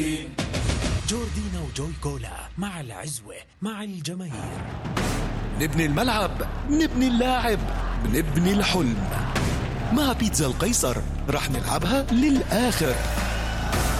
جوردينا وجوي كولا مع العزوة مع الجماهير. نبني الملعب، نبني اللاعب، نبني الحلم. مع بيتزا القيصر رح نلعبها للآخر.